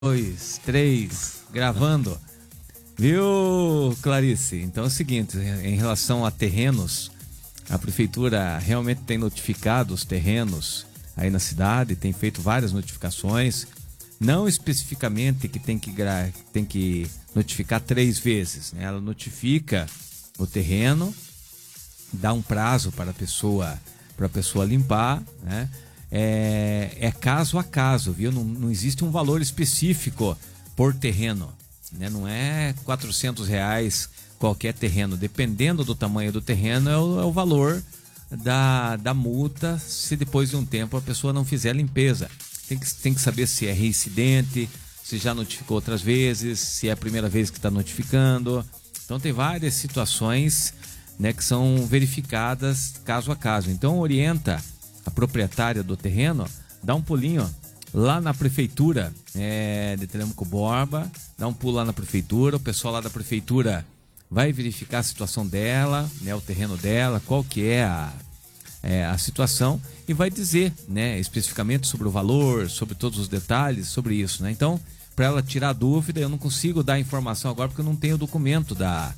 2, 3, gravando. Viu, Clarice? Então é o seguinte, em relação a terrenos, a prefeitura realmente tem notificado os terrenos aí na cidade, tem feito várias notificações, não especificamente que tem que notificar 3 vezes, né? Ela notifica o terreno, dá um prazo para a pessoa limpar, né? É caso a caso, viu? Não existe um valor específico por terreno, né? Não é R$ 400 qualquer terreno. Dependendo do tamanho do terreno, é o valor da multa se depois de um tempo a pessoa não fizer a limpeza. Tem que saber se é reincidente, se já notificou outras vezes, se é a primeira vez que está notificando. Então tem várias situações, né, que são verificadas caso a caso. Então orienta a proprietária do terreno, dá um pulinho lá na prefeitura de Telêmaco Borba, dá um pulo lá na prefeitura, o pessoal lá da prefeitura vai verificar a situação dela, né, o terreno dela, qual que é a situação e vai dizer, né, especificamente sobre o valor, sobre todos os detalhes, sobre isso, né? Então, para ela tirar a dúvida, eu não consigo dar informação agora porque eu não tenho o documento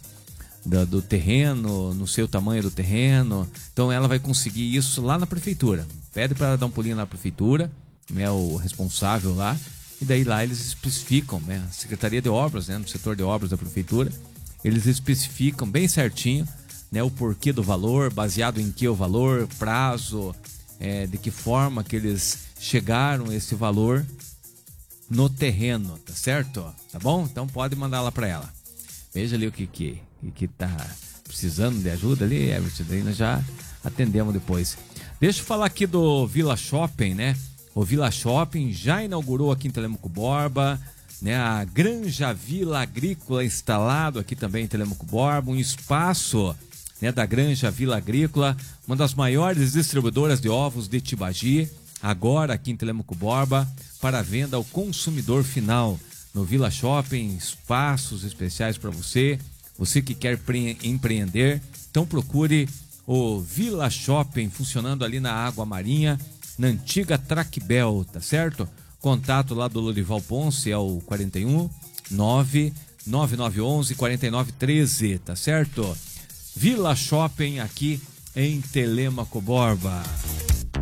do terreno, no seu tamanho do terreno. Então ela vai conseguir isso lá na prefeitura. Pede para ela dar um pulinho na prefeitura, né, o responsável lá, e daí lá eles especificam, né, a Secretaria de Obras, né, no setor de obras da prefeitura, eles especificam bem certinho, né, o porquê do valor, baseado em que o valor, prazo, de que forma que eles chegaram a esse valor no terreno, tá certo? Tá bom? Então pode mandar lá para ela. Veja ali o que tá precisando de ajuda ali, Everton, daí nós já atendemos depois. Deixa eu falar aqui do Vila Shopping, né? O Vila Shopping já inaugurou aqui em Telêmaco Borba, né? A Granja Vila Agrícola instalado aqui também em Telêmaco Borba, um espaço, né, da Granja Vila Agrícola, uma das maiores distribuidoras de ovos de Tibagi, agora aqui em Telêmaco Borba, para venda ao consumidor final. No Vila Shopping, espaços especiais para você que quer empreender, então procure o Vila Shopping funcionando ali na Água Marinha, na antiga Tracbel, tá certo? Contato lá do Lorival Ponce é o 41 99911 4913, tá certo? Vila Shopping aqui em Telêmaco Borba.